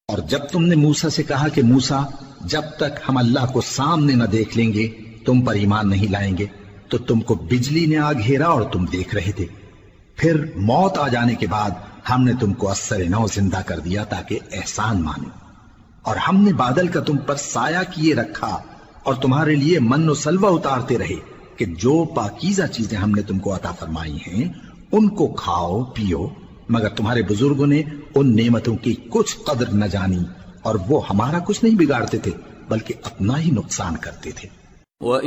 और जब तुमने मूसा से कहा कि मूसा, जब तक हम अल्लाह को सामने न देख लेंगे तुम पर ईमान नहीं लाएंगे, तो तुमको बिजली ने आ घेरा और तुम देख रहे थे। फिर मौत आ जाने के बाद हमने तुमको अस्सर नौ जिंदा कर दिया ताकि एहसान मानो। और हमने बादल का तुम पर साया किए रखा और तुम्हारे लिए मन और सलवा उतारते रहे कि जो पाकीज़ा चीजें हमने तुमको अता फरमाई हैं उनको खाओ पियो, मगर तुम्हारे बुजुर्गों ने उन नेमतों की कुछ कदर न जानी और वो हमारा कुछ नहीं बिगाड़ते थे बल्कि अपना ही नुकसान करते थे।